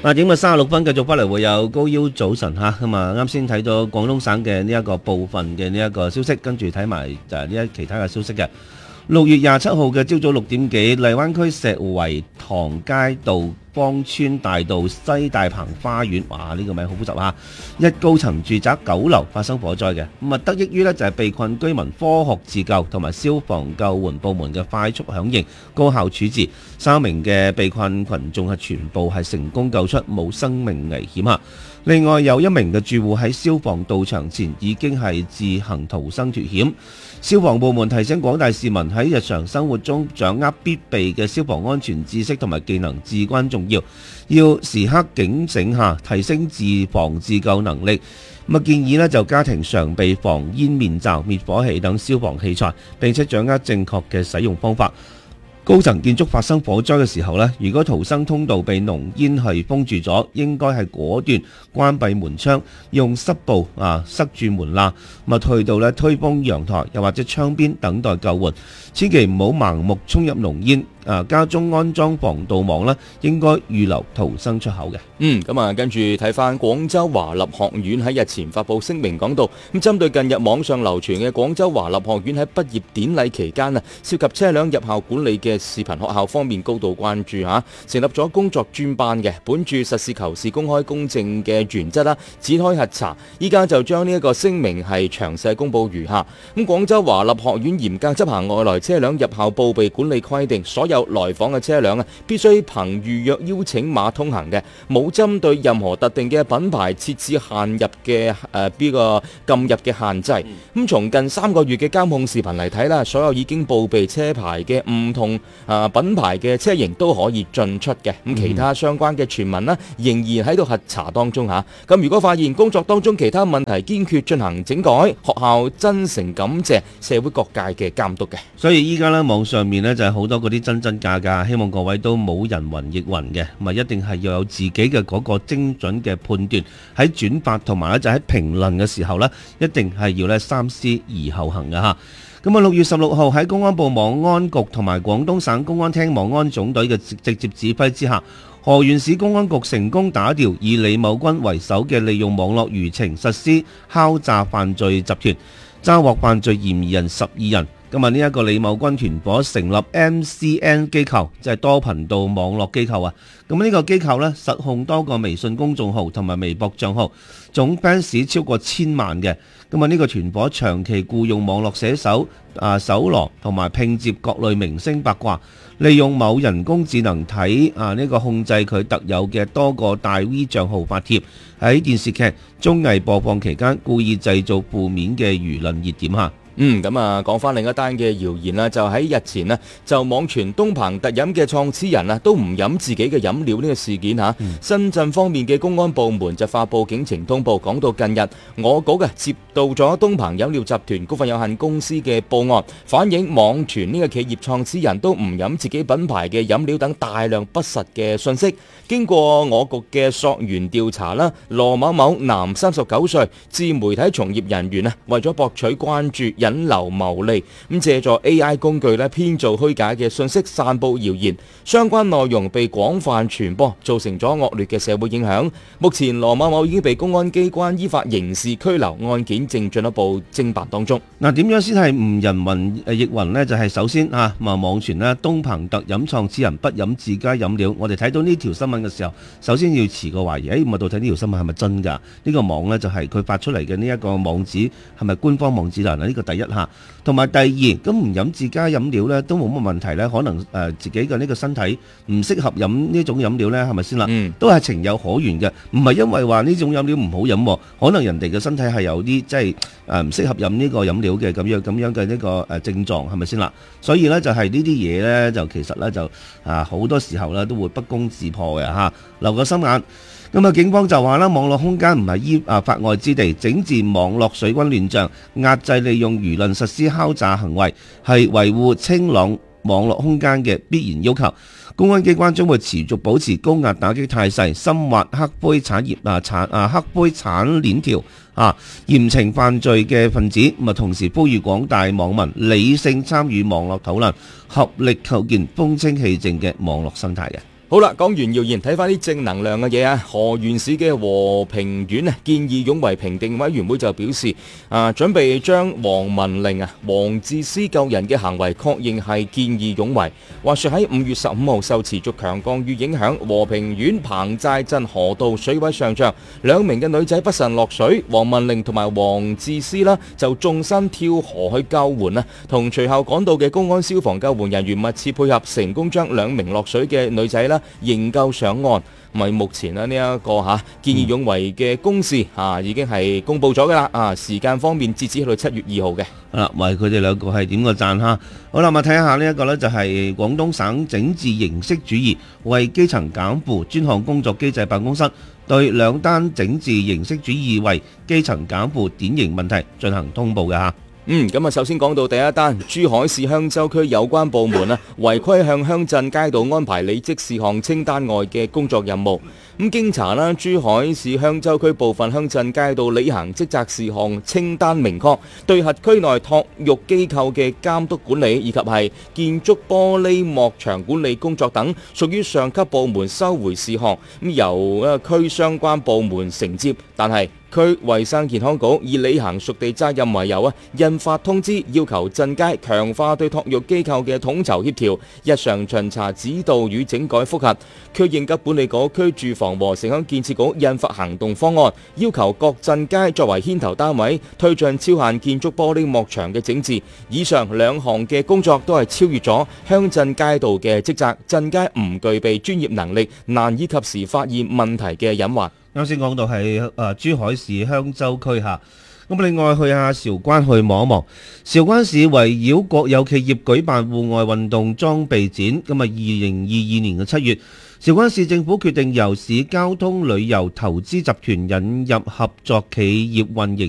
8點嘅36分，繼續翻嚟會有高腰早晨嚇咁啊！啱先睇咗廣東省嘅呢一個部分嘅呢一個消息，跟住睇埋就係呢一其他嘅消息嘅。6月27號嘅朝早6點幾，荔灣區石圍塘街道芳村大道西大鵬花園，哇！呢個名好複雜嚇，一高層住宅9樓發生火災嘅，咁啊得益於呢就係被困居民科學自救同埋消防救援部門嘅快速響應、高效處置，3名嘅被困群眾係全部係成功救出，冇生命危險嚇。另外有1名嘅住戶喺消防到場前已經係自行逃生脫險。消防部門提醒廣大市民喺日常生活中掌握必備嘅消防安全知識同埋技能至關重要，要時刻警醒下，提升自防自救能力。咁建議呢就家庭常備防煙面罩、滅火器等消防器材，並且掌握正確嘅使用方法。高層建築發生火災嘅時候呢，如果逃生通道被濃煙係封住咗，應該係果斷關閉門窗，用濕布塞住門罅，去到呢推風陽台又或者窗邊等待救援，千祈唔好盲目衝入濃煙。家中安裝防盜網呢，應該預留逃生出口嘅。 跟住睇翻廣州華立學院喺日前發布聲明講到，咁針對近日網上流傳嘅廣州華立學院喺畢業典禮期間涉及車輛入校管理嘅視頻，學校方面高度關注成立咗工作專班嘅，本住實事求是、公開公正嘅原則展開核查。依家就將呢一個聲明係詳細公佈如下。咁廣州華立學院嚴格執行外來車輛入校報備管理規定，所有來訪嘅車輛必須憑預約邀請碼通行嘅，冇針對任何特定嘅品牌設置限入嘅呢個禁入嘅限制。咁從近3個月嘅監控視頻嚟睇啦，所有已經報備車牌嘅唔同品牌嘅車型都可以進出嘅。咁其他相關嘅傳聞仍然喺度核查當中嚇。咁如果發現工作當中其他問題，堅決進行整改。學校真誠感謝社會各界嘅監督嘅。 所以依家呢網上面呢就係好多嗰啲真假㗎，希望各位都冇人云亦云嘅，咁一定係要有自己嘅嗰個精準嘅判斷，喺轉發同埋就喺評論嘅時候呢，一定係要咧三思而後行嘅嚇。咁6月16號喺公安部網安局同埋廣東省公安廳網安總隊嘅直接指揮之下，河源市公安局成功打掉以李某軍為首嘅利用網絡輿情實施敲詐犯罪集團，抓獲犯罪嫌疑人12人。咁呢一個李某軍團伙成立 MCN 機構，即係多頻道網絡機構啊。咁呢個機構呢，實控多個微信公眾號同埋微博賬號，總 fans 超過1000萬嘅。咁呢個團伙長期僱用網絡寫手、搜羅同埋拼接各類明星八卦，利用某人工智能體呢個控制佢特有嘅多個大 V 賬號發帖，喺電視劇、綜藝播放期間故意製造負面嘅輿論熱點嚇。 講翻另一單嘅謠言啦，就喺日前就網傳東鵬特飲嘅創始人都唔飲自己嘅飲料呢個事件深圳方面嘅公安部門就發布警情通報，講到近日我局接到咗東鵬飲料集團股份有限公司嘅報案，反映網傳呢個企業創始人都唔飲自己品牌嘅飲料等大量不實嘅信息。經過我局嘅溯源調查啦，羅某某男39歲，自媒體從業人員為咗博取關注、引流牟利，借助 AI 工具編造虛假嘅信息，散佈謠言，相關內容被廣泛傳播，造成咗惡劣嘅社會影響。目前羅某某已經被公安機關依法刑事拘留，案件正進一步偵辦當中。 點樣先係唔人云亦云呢？就係首先網傳東鵬特飲創始人不飲自家飲料。我哋睇到呢條新聞嘅時候，首先要持個懷疑，咁到底呢條新聞係咪真㗎？呢個網呢，就係佢發出嚟嘅呢一個網址係咪官方網址啦？呢個第一下，同埋第二，咁唔飲自家飲料呢都冇乜問題呢，可能自己嘅呢個身體唔適合飲呢種飲料呢，係咪先啦？都係情有可原嘅，唔係因為話呢種飲料唔好飲，可能人哋嘅身體係有啲即係唔適合飲呢個飲料嘅咁樣嘅呢個症狀，係咪先啦？所以呢，就係呢啲嘢呢，就其實呢，就好多時候呢都會不攻自破嘅嚇，留個心眼。咁警方就話啦，網絡空間唔係依法外之地，整治網絡水軍亂象，壓制利用輿論實施敲詐行為，係維護清朗網絡空間嘅必然要求。公安機關將會持續保持高壓打擊態勢，深挖黑灰產業黑灰產鏈條嚴懲犯罪嘅分子。同時呼籲廣大網民理性參與網絡討論，合力構建風清氣正嘅網絡生態嘅。 好啦，講完謠言，睇翻啲正能量嘅嘢啊！河源市嘅和平縣見義勇為評定委員會就表示，準備將黃文玲黃志思救人嘅行為確認係見義勇為。話說喺5月15號受持續強降雨影響，和平縣彭寨鎮河道水位上漲，2名嘅女仔不慎落水，黃文玲同埋黃志思就縱身跳河去救援，同隨後趕到嘅公安消防救援人員密切配合，成功將2名落水嘅女仔營救上岸。咪目前呢一個見義勇為嘅公示已經係公佈咗噶啦，時間方面截止去到7月2號嘅。 為佢哋兩個係點個讚哈。好啦，我睇下呢一個呢，就係廣東省整治形式主義為基層減負專項工作機制辦公室對2單整治形式主義為基層減負典型問題進行通報嘅哈。 咁首先講到第一單，珠海市香洲區有關部門違規向鄉鎮街道安排履職事項清單外嘅工作任務。經查珠海市香洲區部分鄉鎮街道履行職責事項清單明確，對轄區內託育機構嘅監督管理以及係建築玻璃幕牆管理工作等，屬於上級部門收回事項，由區相關部門承接，但係區衛生健康局以履行屬地責任為由印發通知，要求鎮街強化對託育機構嘅統籌協調、日常巡查指導與整改複核。區應急管理局、區住房和城鄉建設局印發行動方案，要求各鎮街作為牽頭單位推進超限建築玻璃幕牆嘅整治。以上2項嘅工作都係超越咗鄉鎮街道嘅職責，鎮街唔具備專業能力，難以及時發現問題嘅隱患。 啱先講到係珠海市香洲區下，咁另外去下韶關去望一望。韶關市圍繞國有企業舉辦戶外運動裝備展，咁2022年嘅7月，韶關市政府決定由市交通旅遊投資集團引入合作企業運營